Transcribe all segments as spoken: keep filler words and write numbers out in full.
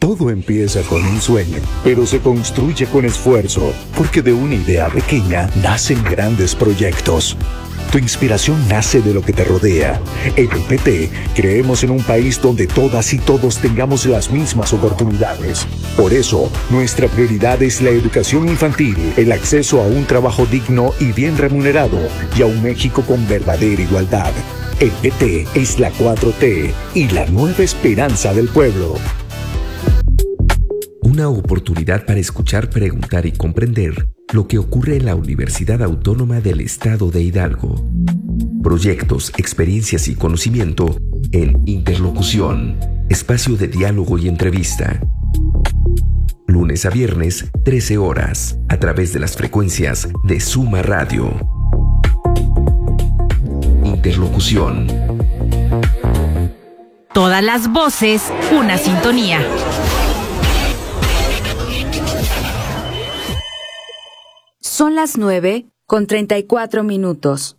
Todo empieza con un sueño, pero se construye con esfuerzo, porque de una idea pequeña nacen grandes proyectos. Tu inspiración nace de lo que te rodea. En el P T creemos en un país donde todas y todos tengamos las mismas oportunidades. Por eso, nuestra prioridad es la educación infantil, el acceso a un trabajo digno y bien remunerado, y a un México con verdadera igualdad. El P T es la cuatro T y la nueva esperanza del pueblo. Una oportunidad para escuchar, preguntar y comprender lo que ocurre en la Universidad Autónoma del Estado de Hidalgo. Proyectos, experiencias y conocimiento en Interlocución, espacio de diálogo y entrevista. Lunes a viernes, trece horas, a través de las frecuencias de Suma Radio. Interlocución. Todas las voces, una sintonía. Son las nueve con treinta y cuatro minutos.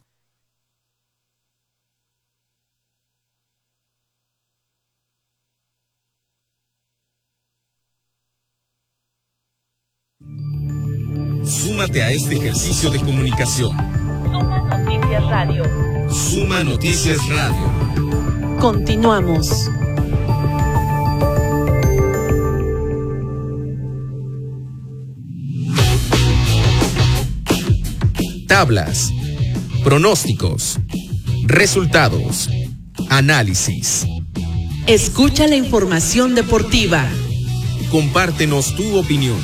Súmate a este ejercicio de comunicación. Suma Noticias Radio. Suma Noticias Radio. Continuamos. Tablas, pronósticos, resultados, análisis. Escucha la información deportiva. Compártenos tu opinión.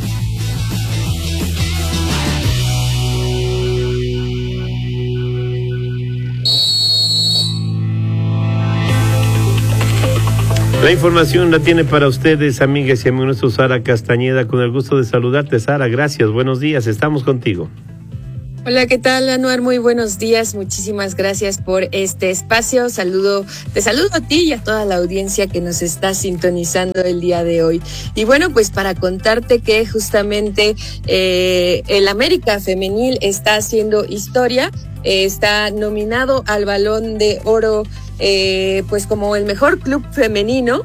La información la tiene para ustedes, amigas y amigos, Sara Castañeda. Con el gusto de saludarte, Sara. Gracias, buenos días, estamos contigo. Hola, ¿qué tal, Anuar? Muy buenos días, muchísimas gracias por este espacio. Saludo, te saludo a ti y a toda la audiencia que nos está sintonizando el día de hoy. Y bueno, pues para contarte que justamente eh, el América Femenil está haciendo historia, eh, está nominado al Balón de Oro, eh, pues como el mejor club femenino.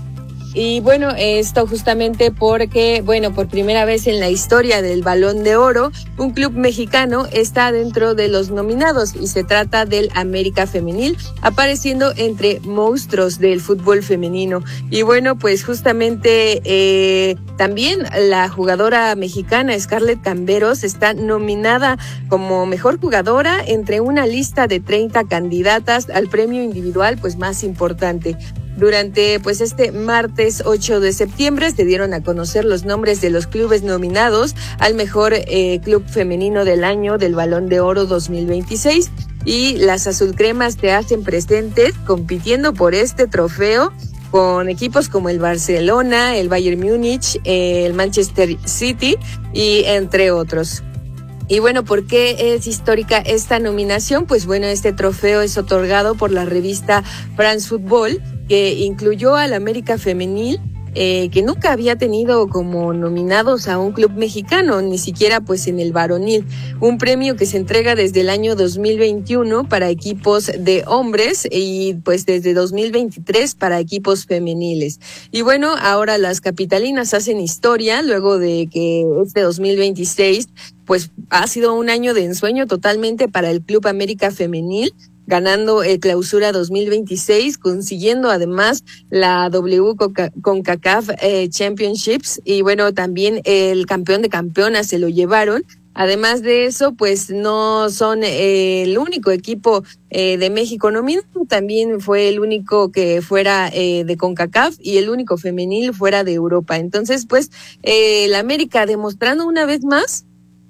Y bueno, esto justamente porque, bueno, por primera vez en la historia del Balón de Oro, un club mexicano está dentro de los nominados y se trata del América Femenil, apareciendo entre monstruos del fútbol femenino. Y bueno, pues justamente eh, también la jugadora mexicana Scarlett Camberos está nominada como mejor jugadora entre una lista de treinta candidatas al premio individual pues más importante. Durante pues este martes ocho de septiembre se dieron a conocer los nombres de los clubes nominados al mejor eh, club femenino del año del Balón de Oro dos mil veintiséis, y las azulcremas se hacen presentes compitiendo por este trofeo con equipos como el Barcelona, el Bayern Múnich, eh, el Manchester City y entre otros. Y bueno, ¿por qué es histórica esta nominación? Pues bueno, este trofeo es otorgado por la revista France Football, que incluyó al América Femenil, eh, que nunca había tenido como nominados a un club mexicano, ni siquiera pues en el varonil. Un premio que se entrega desde el año dos mil veintiuno para equipos de hombres y pues desde dos mil veintitrés para equipos femeniles. Y bueno, ahora las capitalinas hacen historia luego de que este dos mil veintiséis pues ha sido un año de ensueño totalmente para el Club América Femenil, ganando el Clausura dos mil veintiséis, consiguiendo además la W CONCACAF eh, Championships, y bueno, también el campeón de campeonas se lo llevaron. Además de eso, pues no son eh, el único equipo eh, de México nominado, también fue el único que fuera eh, de CONCACAF y el único femenil fuera de Europa. Entonces, pues, eh, la América demostrando una vez más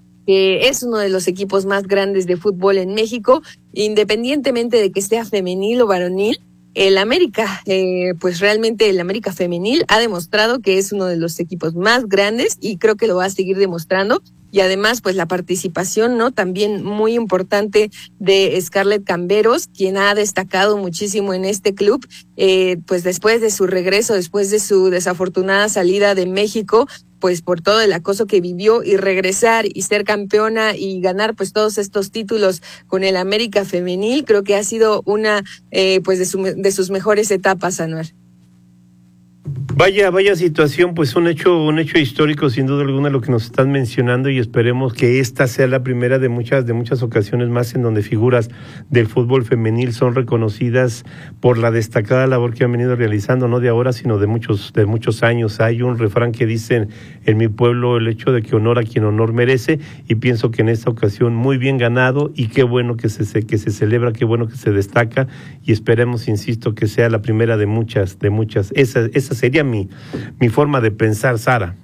que es uno de los equipos más grandes de fútbol en México, independientemente de que sea femenil o varonil. El América, eh, pues realmente el América Femenil ha demostrado que es uno de los equipos más grandes y creo que lo va a seguir demostrando. Y además, pues la participación, ¿no? También muy importante de Scarlett Camberos, quien ha destacado muchísimo en este club, eh, pues después de su regreso, después de su desafortunada salida de México, pues por todo el acoso que vivió, y regresar y ser campeona y ganar pues todos estos títulos con el América Femenil, creo que ha sido una eh, pues de, su, de sus mejores etapas, Anuar. Vaya, vaya situación, pues un hecho, un hecho histórico sin duda alguna lo que nos están mencionando, y esperemos que esta sea la primera de muchas, de muchas ocasiones más en donde figuras del fútbol femenil son reconocidas por la destacada labor que han venido realizando, no de ahora, sino de muchos, de muchos años. Hay un refrán que dicen en mi pueblo, el hecho de que honor a quien honor merece, y pienso que en esta ocasión muy bien ganado, y qué bueno que se, que se celebra, qué bueno que se destaca, y esperemos, insisto, que sea la primera de muchas, de muchas. Esa, esa sería mi, mi forma de pensar, Sara.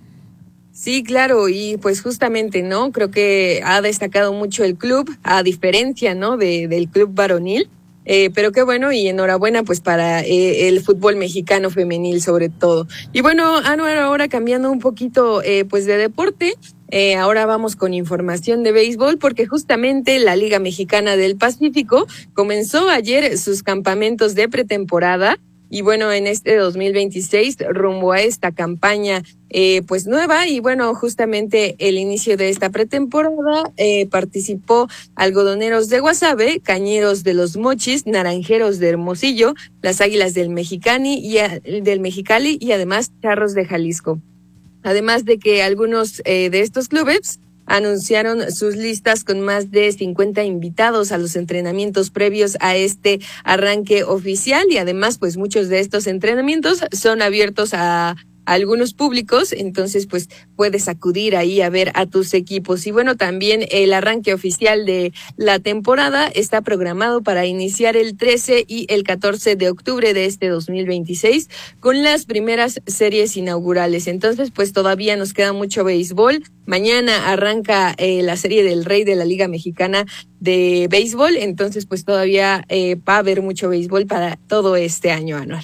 Sí, claro, y pues justamente, ¿no? Creo que ha destacado mucho el club, a diferencia, ¿no? De, del club varonil, eh, pero qué bueno y enhorabuena pues para eh, el fútbol mexicano femenil sobre todo. Y bueno, Anuar, ahora cambiando un poquito eh, pues de deporte, eh, ahora vamos con información de béisbol, porque justamente la Liga Mexicana del Pacífico comenzó ayer sus campamentos de pretemporada. Y bueno, en este dos mil veintiséis, rumbo a esta campaña eh, pues nueva, y bueno, justamente el inicio de esta pretemporada eh, participó Algodoneros de Guasave, Cañeros de los Mochis, Naranjeros de Hermosillo, las Águilas del Mexicali y, a, del Mexicali y además Charros de Jalisco. Además de que algunos eh, de estos clubes anunciaron sus listas con más de cincuenta invitados a los entrenamientos previos a este arranque oficial, y además pues muchos de estos entrenamientos son abiertos a algunos públicos, entonces pues puedes acudir ahí a ver a tus equipos. Y bueno, también el arranque oficial de la temporada está programado para iniciar el trece y el catorce de octubre de este dos mil veintiséis con las primeras series inaugurales. Entonces pues todavía nos queda mucho béisbol. Mañana arranca eh, la serie del Rey de la Liga Mexicana de Béisbol, entonces pues todavía eh, va a haber mucho béisbol para todo este año, Anuar.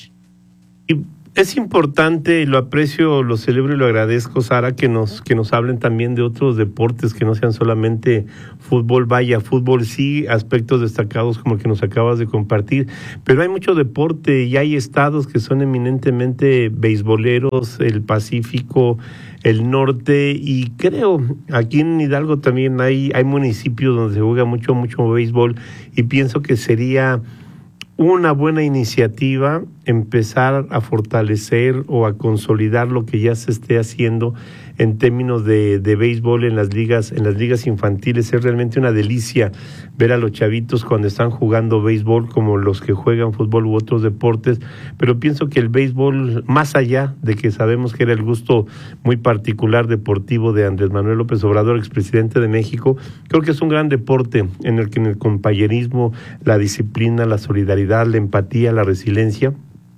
Y es importante, lo aprecio, lo celebro y lo agradezco, Sara, que nos que nos hablen también de otros deportes que no sean solamente fútbol. Vaya, fútbol sí, aspectos destacados como el que nos acabas de compartir, pero hay mucho deporte y hay estados que son eminentemente beisboleros, el Pacífico, el norte, y creo aquí en Hidalgo también hay hay municipios donde se juega mucho mucho béisbol, y pienso que sería una buena iniciativa empezar a fortalecer o a consolidar lo que ya se esté haciendo en términos de, de béisbol en las ligas, en las ligas infantiles. Es realmente una delicia ver a los chavitos cuando están jugando béisbol, como los que juegan fútbol u otros deportes, pero pienso que el béisbol, más allá de que sabemos que era el gusto muy particular deportivo de Andrés Manuel López Obrador, expresidente de México, creo que es un gran deporte en el que en el compañerismo, la disciplina, la solidaridad, la empatía, la resiliencia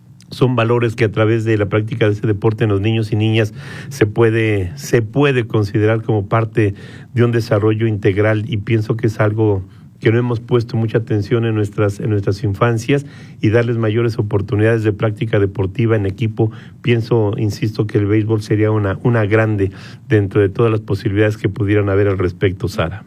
son valores que a través de la práctica de este deporte en los niños y niñas se puede se puede considerar como parte de un desarrollo integral, y pienso que es algo que no hemos puesto mucha atención en nuestras en nuestras infancias, y darles mayores oportunidades de práctica deportiva en equipo. Pienso, insisto, que el béisbol sería una una grande dentro de todas las posibilidades que pudieran haber al respecto, Sara.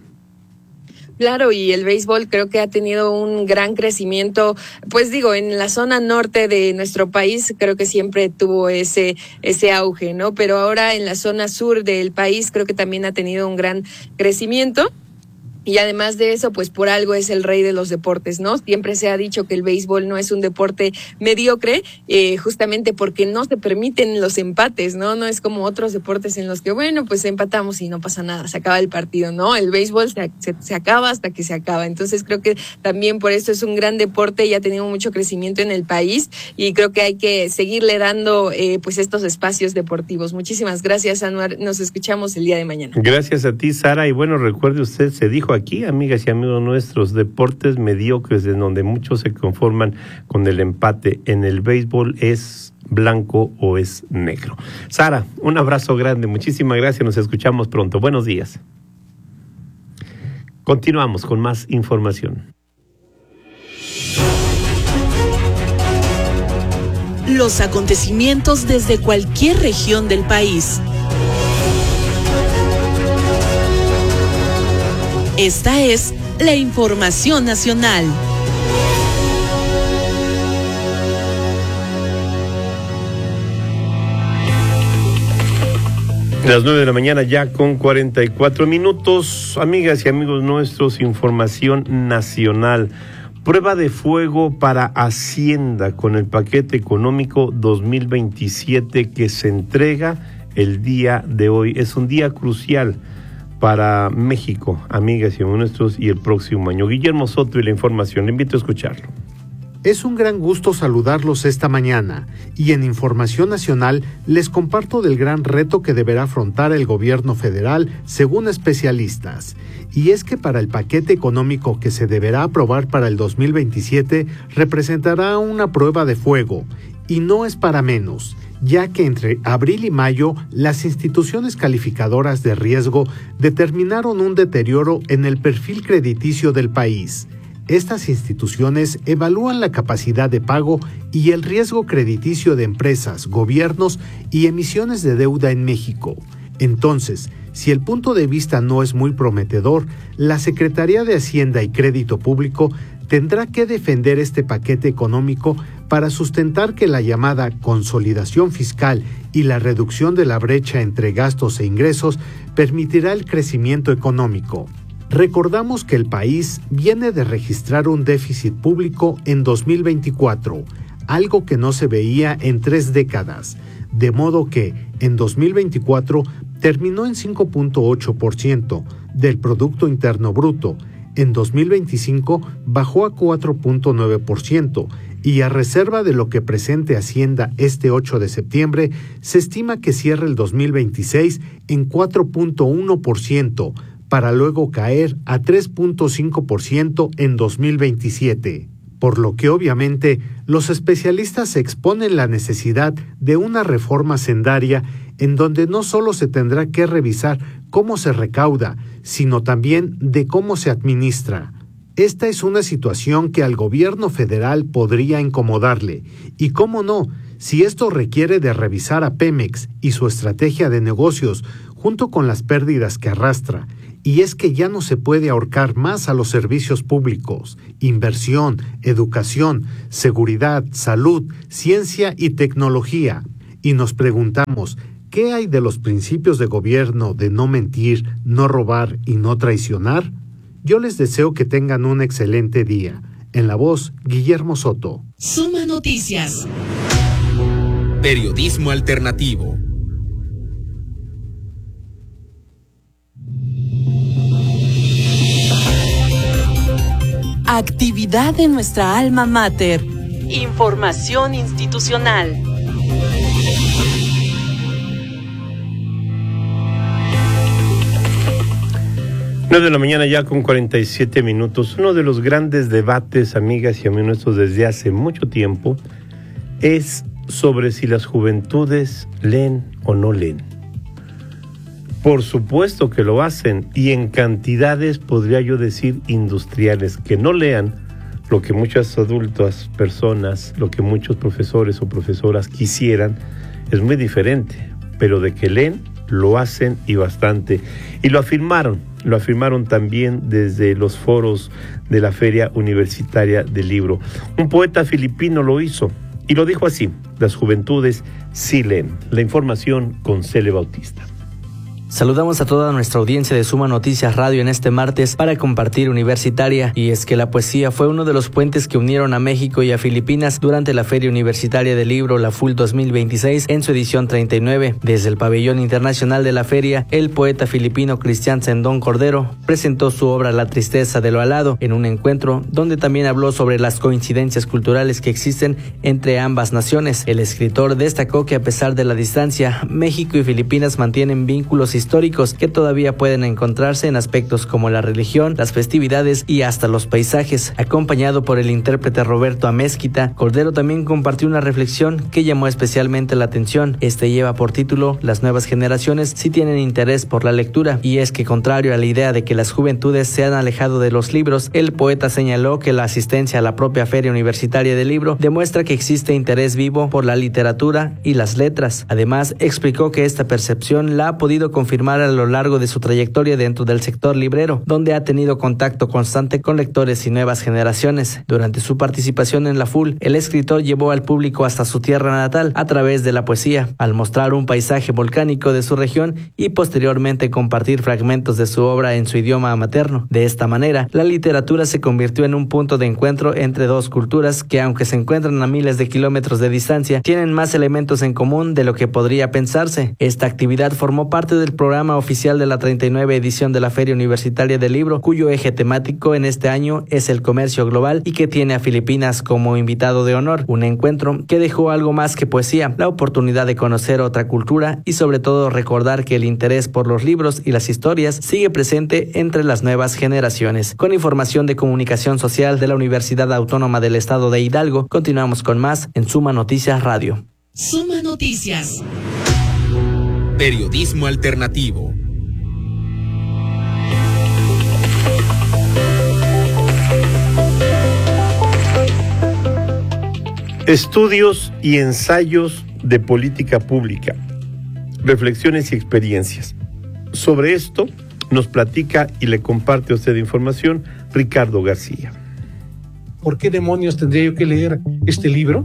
Claro, y el béisbol creo que ha tenido un gran crecimiento, pues digo, en la zona norte de nuestro país creo que siempre tuvo ese ese auge, ¿no? Pero ahora en la zona sur del país creo que también ha tenido un gran crecimiento. Y además de eso, pues por algo es el rey de los deportes, ¿no? Siempre se ha dicho que el béisbol no es un deporte mediocre, eh, justamente porque no se permiten los empates, ¿no? No es como otros deportes en los que, bueno, pues empatamos y no pasa nada, se acaba el partido, ¿no? El béisbol se, se, se acaba hasta que se acaba. Entonces creo que también por eso es un gran deporte y ha tenido mucho crecimiento en el país, y creo que hay que seguirle dando eh, pues estos espacios deportivos. Muchísimas gracias, Anuar. Nos escuchamos el día de mañana. Gracias a ti, Sara. Y bueno, recuerde usted, se dijo aquí, amigas y amigos nuestros, deportes mediocres en donde muchos se conforman con el empate. En el béisbol es blanco o es negro. Sara, un abrazo grande, muchísimas gracias, nos escuchamos pronto. Buenos días. Continuamos con más información. Los acontecimientos desde cualquier región del país. Esta es la información nacional. Las nueve de la mañana ya con cuarenta y cuatro minutos. Amigas y amigos nuestros, información nacional. Prueba de fuego para Hacienda con el paquete económico dos mil veintisiete que se entrega el día de hoy. Es un día crucial para México, amigas y amigos nuestros, y el próximo año. Guillermo Soto y la información, le invito a escucharlo. Es un gran gusto saludarlos esta mañana y en Información Nacional les comparto del gran reto que deberá afrontar el gobierno federal según especialistas. Y es que para el paquete económico que se deberá aprobar para el dos mil veintisiete representará una prueba de fuego y no es para menos, ya que entre abril y mayo las instituciones calificadoras de riesgo determinaron un deterioro en el perfil crediticio del país. Estas instituciones evalúan la capacidad de pago y el riesgo crediticio de empresas, gobiernos y emisiones de deuda en México. Entonces, si el punto de vista no es muy prometedor, la Secretaría de Hacienda y Crédito Público tendrá que defender este paquete económico para sustentar que la llamada consolidación fiscal y la reducción de la brecha entre gastos e ingresos permitirá el crecimiento económico. Recordamos que el país viene de registrar un déficit público en dos mil veinticuatro, algo que no se veía en tres décadas, de modo que en dos mil veinticuatro terminó en cinco punto ocho por ciento del Producto Interno Bruto, en dos mil veinticinco bajó a cuatro punto nueve por ciento y a reserva de lo que presente Hacienda este ocho de septiembre, se estima que cierre el dos mil veintiséis en cuatro punto uno por ciento, para luego caer a tres punto cinco por ciento en dos mil veintisiete. Por lo que obviamente los especialistas exponen la necesidad de una reforma sendaria en donde no solo se tendrá que revisar cómo se recauda, sino también de cómo se administra. Esta es una situación que al gobierno federal podría incomodarle, y cómo no, si esto requiere de revisar a Pemex y su estrategia de negocios junto con las pérdidas que arrastra. Y es que ya no se puede ahorcar más a los servicios públicos, inversión, educación, seguridad, salud, ciencia y tecnología. Y nos preguntamos, ¿qué hay de los principios de gobierno de no mentir, no robar y no traicionar? Yo les deseo que tengan un excelente día. En la voz, Guillermo Soto. Suma Noticias. Periodismo alternativo. Actividad de nuestra alma mater. Información institucional. nueve de la mañana ya con cuarenta y siete minutos. Uno de los grandes debates, amigas y amigos nuestros, desde hace mucho tiempo es sobre si las juventudes leen o no leen. Por supuesto que lo hacen, y en cantidades, podría yo decir, industriales. Que no lean lo que muchas adultas personas, lo que muchos profesores o profesoras quisieran, es muy diferente, pero de que leen, lo hacen y bastante. Y lo afirmaron, lo afirmaron también desde los foros de la Feria Universitaria del Libro. Un poeta filipino lo hizo y lo dijo así: las juventudes sí leen. La información con Cele Bautista. Saludamos a toda nuestra audiencia de Suma Noticias Radio en este martes para compartir Universitaria, y es que la poesía fue uno de los puentes que unieron a México y a Filipinas durante la Feria Universitaria del Libro, la F U L dos mil veintiséis, en su edición treinta y nueve. Desde el pabellón internacional de la feria, el poeta filipino Cristian Sendón Cordero presentó su obra La tristeza de lo alado en un encuentro donde también habló sobre las coincidencias culturales que existen entre ambas naciones. El escritor destacó que a pesar de la distancia, México y Filipinas mantienen vínculos históricos que todavía pueden encontrarse en aspectos como la religión, las festividades y hasta los paisajes. Acompañado por el intérprete Roberto Amezquita, Cordero también compartió una reflexión que llamó especialmente la atención. Este lleva por título Las nuevas generaciones sí tienen interés por la lectura, y es que, contrario a la idea de que las juventudes se han alejado de los libros, el poeta señaló que la asistencia a la propia Feria Universitaria del Libro demuestra que existe interés vivo por la literatura y las letras. Además, explicó que esta percepción la ha podido confirmar confirmar a lo largo de su trayectoria dentro del sector librero, donde ha tenido contacto constante con lectores y nuevas generaciones. Durante su participación en la F U L, el escritor llevó al público hasta su tierra natal a través de la poesía, al mostrar un paisaje volcánico de su región y posteriormente compartir fragmentos de su obra en su idioma materno. De esta manera, la literatura se convirtió en un punto de encuentro entre dos culturas que, aunque se encuentran a miles de kilómetros de distancia, tienen más elementos en común de lo que podría pensarse. Esta actividad formó parte del programa oficial de la treinta y nueve edición de la Feria Universitaria del Libro, cuyo eje temático en este año es el comercio global y que tiene a Filipinas como invitado de honor. Un encuentro que dejó algo más que poesía, la oportunidad de conocer otra cultura y sobre todo recordar que el interés por los libros y las historias sigue presente entre las nuevas generaciones. Con información de comunicación social de la Universidad Autónoma del Estado de Hidalgo, continuamos con más en Suma Noticias Radio. Suma Noticias. Periodismo alternativo. Estudios y ensayos de política pública, reflexiones y experiencias. Sobre esto nos platica y le comparte a usted información Ricardo García. ¿Por qué demonios tendría yo que leer este libro?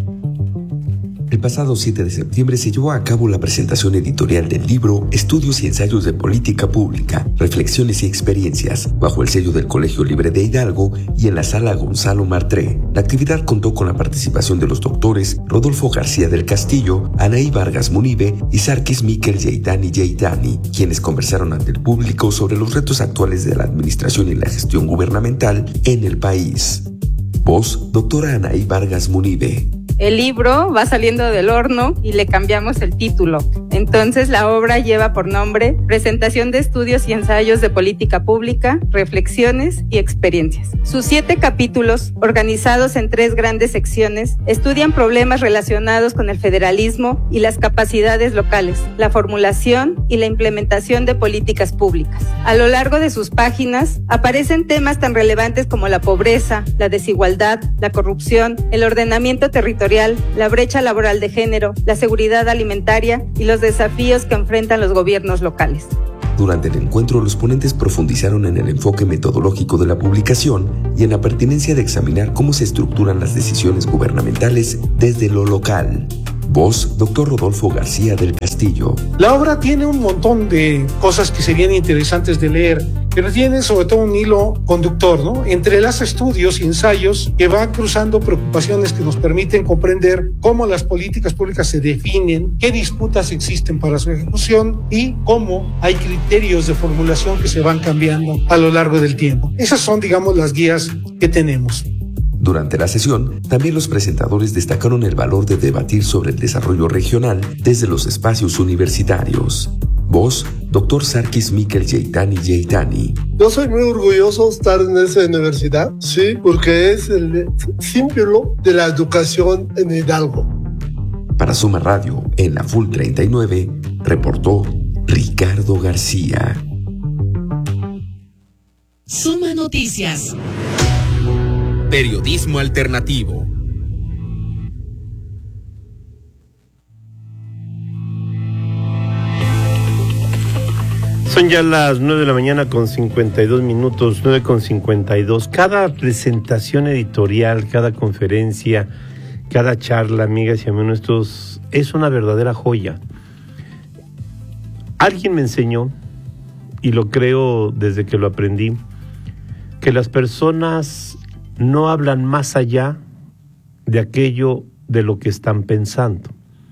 El pasado siete de septiembre se llevó a cabo la presentación editorial del libro Estudios y ensayos de política pública, reflexiones y experiencias, bajo el sello del Colegio Libre de Hidalgo y en la sala Gonzalo Martré. La actividad contó con la participación de los doctores Rodolfo García del Castillo, Anaí Vargas Munive y Sarkis Miquel Yeidani Yeidani, quienes conversaron ante el público sobre los retos actuales de la administración y la gestión gubernamental en el país. Voz, doctora Anaí Vargas Munive. El libro va saliendo del horno y le cambiamos el título. Entonces la obra lleva por nombre Presentación de estudios y ensayos de política pública, reflexiones y experiencias. Sus siete capítulos, organizados en tres grandes secciones, estudian problemas relacionados con el federalismo y las capacidades locales, la formulación y la implementación de políticas públicas. A lo largo de sus páginas aparecen temas tan relevantes como la pobreza, la desigualdad, la corrupción, el ordenamiento territorial, la brecha laboral de género, la seguridad alimentaria y los desafíos que enfrentan los gobiernos locales. Durante el encuentro, los ponentes profundizaron en el enfoque metodológico de la publicación y en la pertinencia de examinar cómo se estructuran las decisiones gubernamentales desde lo local. Voz, doctor Rodolfo García del Castillo. La obra tiene un montón de cosas que serían interesantes de leer, pero tiene sobre todo un hilo conductor, ¿no? Entrelaza estudios y ensayos que van cruzando preocupaciones que nos permiten comprender cómo las políticas públicas se definen, qué disputas existen para su ejecución y cómo hay criterios de formulación que se van cambiando a lo largo del tiempo. Esas son, digamos, las guías que tenemos. Durante la sesión, también los presentadores destacaron el valor de debatir sobre el desarrollo regional desde los espacios universitarios. Voz, doctor Sarkis Miquel Yeidani Yeidani. Yo soy muy orgulloso de estar en esa universidad, sí, porque es el símbolo de la educación en Hidalgo. Para Suma Radio, en la F U L treinta y nueve, reportó Ricardo García. Suma Noticias. Periodismo alternativo. Son ya las nueve de la mañana con cincuenta y dos minutos, nueve con cincuenta y dos. Cada presentación editorial, cada conferencia, cada charla, amigas y amigos nuestros, es una verdadera joya. Alguien me enseñó, y lo creo desde que lo aprendí, que las personas no hablan más allá de aquello de lo que están pensando.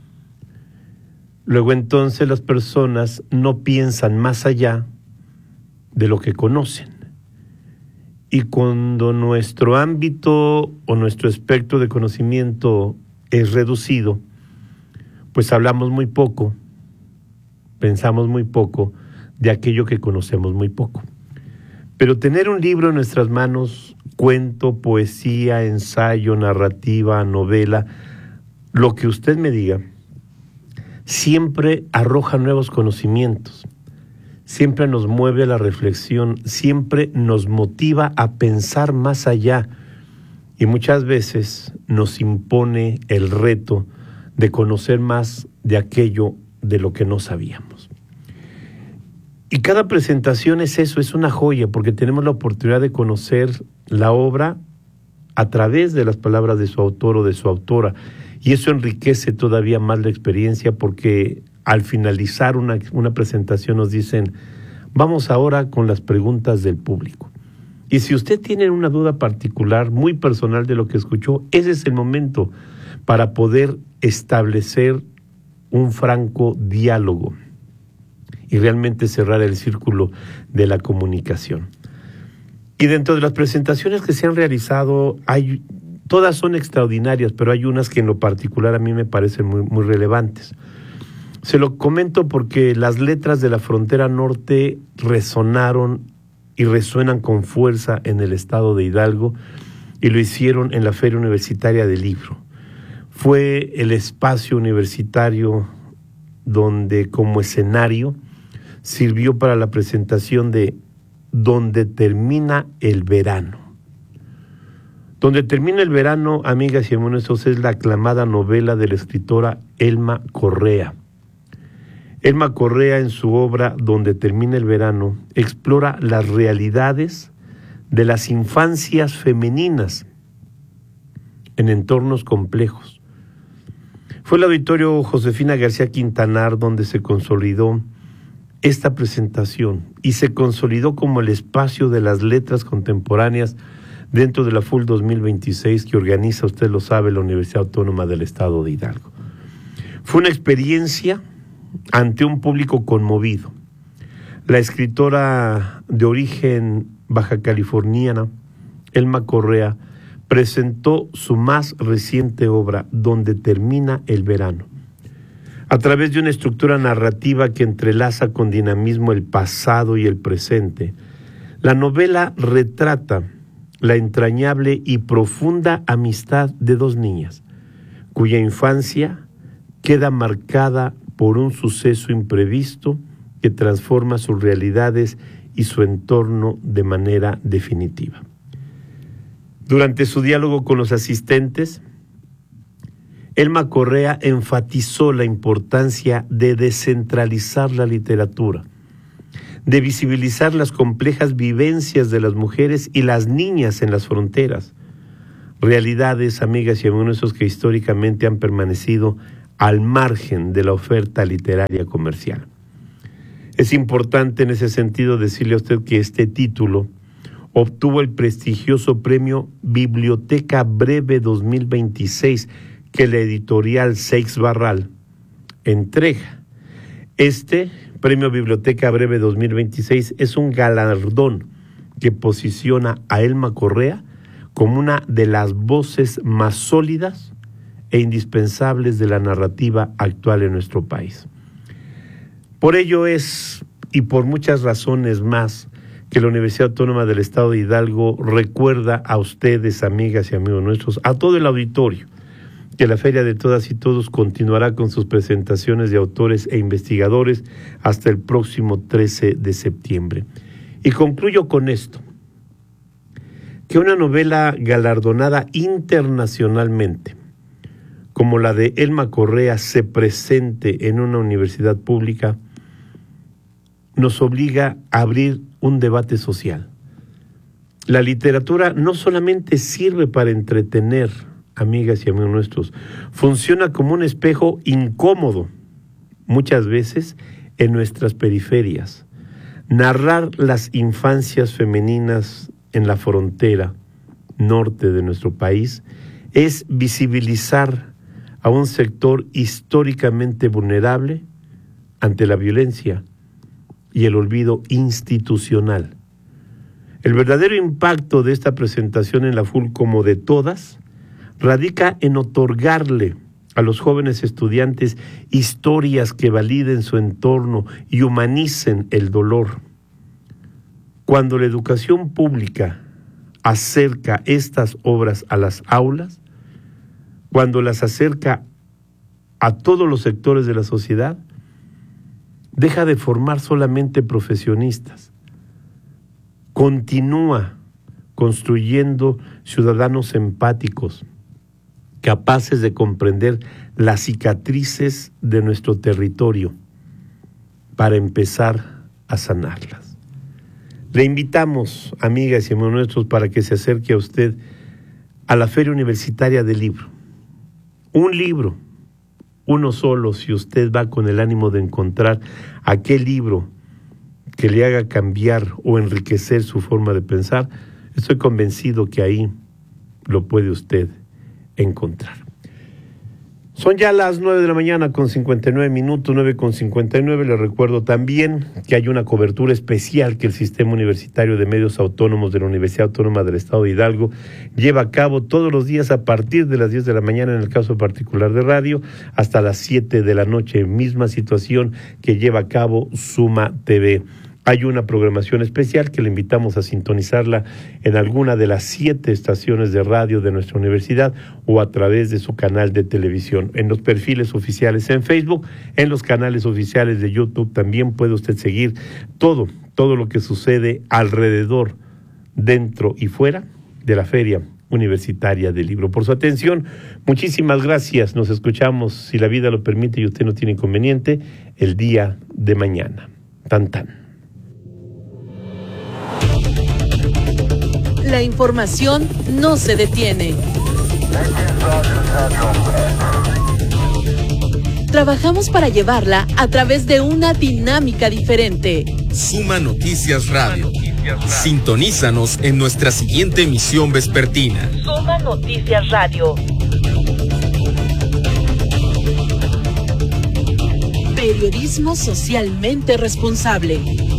Luego entonces las personas no piensan más allá de lo que conocen. Y cuando nuestro ámbito o nuestro espectro de conocimiento es reducido, pues hablamos muy poco, pensamos muy poco de aquello que conocemos muy poco. Pero tener un libro en nuestras manos, cuento, poesía, ensayo, narrativa, novela, lo que usted me diga, siempre arroja nuevos conocimientos, siempre nos mueve a la reflexión, siempre nos motiva a pensar más allá y muchas veces nos impone el reto de conocer más de aquello de lo que no sabíamos. Y cada presentación es eso, es una joya, porque tenemos la oportunidad de conocer la obra a través de las palabras de su autor o de su autora. Y eso enriquece todavía más la experiencia, porque al finalizar una, una presentación nos dicen, vamos ahora con las preguntas del público. Y si usted tiene una duda particular, muy personal de lo que escuchó, ese es el momento para poder establecer un franco diálogo y realmente cerrar el círculo de la comunicación. Y dentro de las presentaciones que se han realizado, hay, todas son extraordinarias, pero hay unas que en lo particular a mí me parecen muy, muy relevantes. Se lo comento porque las letras de la frontera norte resonaron y resuenan con fuerza en el estado de Hidalgo, y lo hicieron en la Feria Universitaria del Libro. Fue el espacio universitario donde como escenario sirvió para la presentación de Donde termina el verano. Donde termina el verano, amigas y hermanos, es la aclamada novela de la escritora Elma Correa. Elma Correa, en su obra Donde termina el verano, explora las realidades de las infancias femeninas en entornos complejos. Fue el Auditorio Josefina García Quintanar donde se consolidó esta presentación y se consolidó como el espacio de las letras contemporáneas dentro de la F U L dos mil veintiséis que organiza, usted lo sabe, la Universidad Autónoma del Estado de Hidalgo. Fue una experiencia ante un público conmovido. La escritora de origen baja californiana, Elma Correa, presentó su más reciente obra, Donde termina el verano. A través de una estructura narrativa que entrelaza con dinamismo el pasado y el presente, la novela retrata la entrañable y profunda amistad de dos niñas, cuya infancia queda marcada por un suceso imprevisto que transforma sus realidades y su entorno de manera definitiva. Durante su diálogo con los asistentes, Elma Correa enfatizó la importancia de descentralizar la literatura, de visibilizar las complejas vivencias de las mujeres y las niñas en las fronteras, realidades, amigas y amigos, que históricamente han permanecido al margen de la oferta literaria comercial. Es importante en ese sentido decirle a usted que este título obtuvo el prestigioso premio Biblioteca Breve dos mil veintiséis que la editorial Seix Barral entrega. Este premio Biblioteca Breve dos mil veintiséis es un galardón que posiciona a Elma Correa como una de las voces más sólidas e indispensables de la narrativa actual en nuestro país. Por ello es, y por muchas razones más, que la Universidad Autónoma del Estado de Hidalgo recuerda a ustedes, amigas y amigos nuestros, a todo el auditorio, que la Feria de Todas y Todos continuará con sus presentaciones de autores e investigadores hasta el próximo trece de septiembre. Y concluyo con esto, que una novela galardonada internacionalmente, como la de Elma Correa, se presente en una universidad pública, nos obliga a abrir un debate social. La literatura no solamente sirve para entretener, amigas y amigos nuestros, funciona como un espejo incómodo, muchas veces en nuestras periferias. Narrar las infancias femeninas en la frontera norte de nuestro país es visibilizar a un sector históricamente vulnerable ante la violencia y el olvido institucional. El verdadero impacto de esta presentación en la F U L, como de todas, radica en otorgarle a los jóvenes estudiantes historias que validen su entorno y humanicen el dolor. Cuando la educación pública acerca estas obras a las aulas, cuando las acerca a todos los sectores de la sociedad, deja de formar solamente profesionistas, continúa construyendo ciudadanos empáticos, capaces de comprender las cicatrices de nuestro territorio, para empezar a sanarlas. Le invitamos, amigas y amigos nuestros, para que se acerque a usted a la Feria Universitaria del Libro. Un libro, uno solo, si usted va con el ánimo de encontrar aquel libro que le haga cambiar o enriquecer su forma de pensar, estoy convencido que ahí lo puede usted encontrar. Son ya las nueve de la mañana con cincuenta y nueve minutos, nueve con cincuenta y nueve. Les recuerdo también que hay una cobertura especial que el Sistema Universitario de Medios Autónomos de la Universidad Autónoma del Estado de Hidalgo lleva a cabo todos los días a partir de las diez de la mañana, en el caso particular de radio, hasta las siete de la noche. Misma situación que lleva a cabo Suma T V. Hay una programación especial que le invitamos a sintonizarla en alguna de las siete estaciones de radio de nuestra universidad o a través de su canal de televisión. En los perfiles oficiales en Facebook, en los canales oficiales de YouTube también puede usted seguir todo, todo lo que sucede alrededor, dentro y fuera de la Feria Universitaria del Libro. Por su atención, muchísimas gracias. Nos escuchamos, si la vida lo permite y usted no tiene inconveniente, el día de mañana. Tan tan. La información no se detiene. Trabajamos para llevarla a través de una dinámica diferente. Suma Noticias Radio. Sintonízanos en nuestra siguiente emisión vespertina. Suma Noticias Radio. Periodismo socialmente responsable.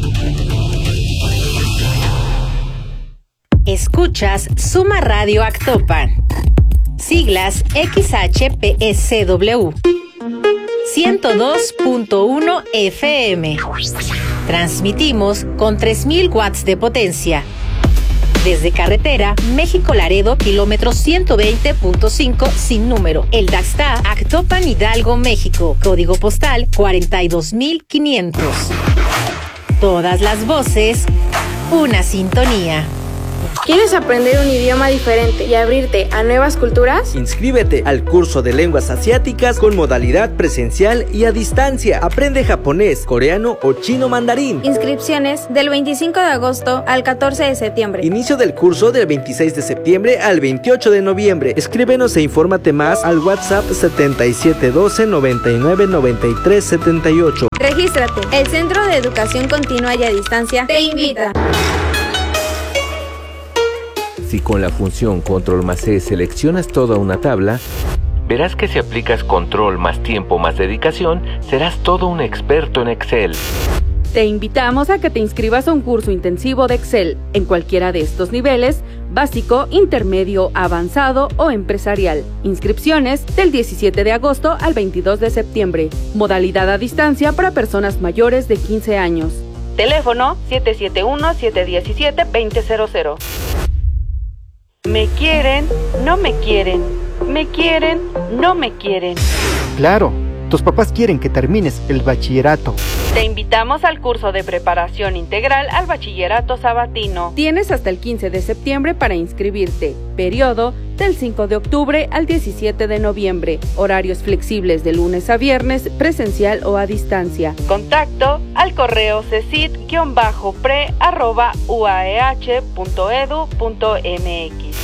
Escuchas Suma Radio Actopan. Siglas X H P S W. ciento dos punto uno F M. Transmitimos con tres mil watts de potencia. Desde carretera México-Laredo, kilómetro ciento veinte punto cinco sin número. El Daxta, Actopan, Hidalgo, México. Código postal cuarenta y dos mil quinientos. Todas las voces, una sintonía. ¿Quieres aprender un idioma diferente y abrirte a nuevas culturas? Inscríbete al curso de lenguas asiáticas con modalidad presencial y a distancia. Aprende japonés, coreano o chino mandarín. Inscripciones del veinticinco de agosto al catorce de septiembre. Inicio del curso del veintiséis de septiembre al veintiocho de noviembre. Escríbenos e infórmate más al WhatsApp setenta y siete doce noventa y nueve noventa y tres setenta y ocho. Regístrate. El Centro de Educación Continua y a Distancia te invita. Si con la función control más C seleccionas toda una tabla, verás que si aplicas control más tiempo más dedicación, serás todo un experto en Excel. Te invitamos a que te inscribas a un curso intensivo de Excel en cualquiera de estos niveles: básico, intermedio, avanzado o empresarial. Inscripciones del diecisiete de agosto al veintidós de septiembre. Modalidad a distancia para personas mayores de quince años. Teléfono siete siete uno, siete uno siete, dos cero cero cero. Me quieren, no me quieren. Me quieren, no me quieren. Claro, tus papás quieren que termines el bachillerato. Te invitamos al curso de preparación integral al bachillerato sabatino. Tienes hasta el quince de septiembre para inscribirte. Periodo del cinco de octubre al diecisiete de noviembre. Horarios flexibles de lunes a viernes, presencial o a distancia. Contacto al correo cesit-pre arroba uaeh punto edu punto mx.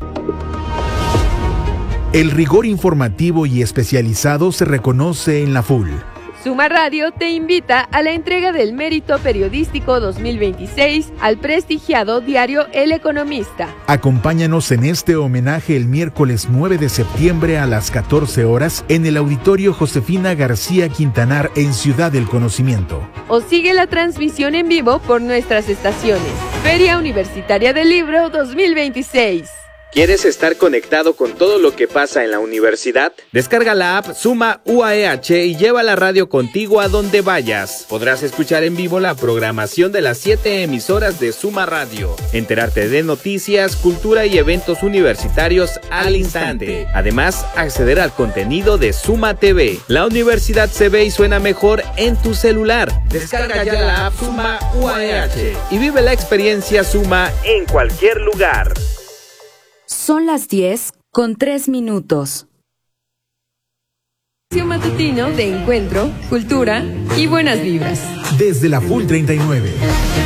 El rigor informativo y especializado se reconoce en la F U L. Suma Radio te invita a la entrega del Mérito Periodístico dos mil veintiséis al prestigiado diario El Economista. Acompáñanos en este homenaje el miércoles nueve de septiembre a las catorce horas en el Auditorio Josefina García Quintanar en Ciudad del Conocimiento. O sigue la transmisión en vivo por nuestras estaciones. Feria Universitaria del Libro dos mil veintiséis. ¿Quieres estar conectado con todo lo que pasa en la universidad? Descarga la app Suma U A E H y lleva la radio contigo a donde vayas. Podrás escuchar en vivo la programación de las siete emisoras de Suma Radio, enterarte de noticias, cultura y eventos universitarios al instante. Además, acceder al contenido de Suma T V. La universidad se ve y suena mejor en tu celular. Descarga ya la app Suma U A E H y vive la experiencia Suma en cualquier lugar. Son las diez con tres minutos. Matutino de encuentro, cultura y buenas vibras. desde la Full treinta y nueve.